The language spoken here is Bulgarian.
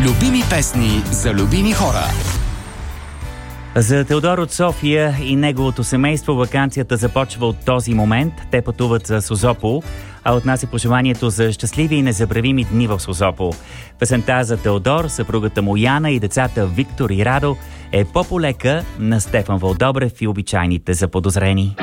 Любими песни за любими хора. За Теодор от София и неговото семейство ваканцията започва от този момент. Те пътуват за Созопол, а от нас е пожеланието за щастливи и незабравими дни в Созопол. Песента за Теодор, съпругата му Яна и децата Виктор и Радо е по-полека на Стефан Вълдобрев и обичайните заподозрени.